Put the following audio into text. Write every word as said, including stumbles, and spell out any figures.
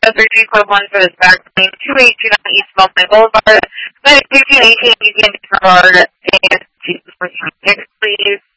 thirteen point one for this back lane, two eight two nine East Beltline Boulevard, fifteen eighteen East Boulevard, and Jesus for next, please.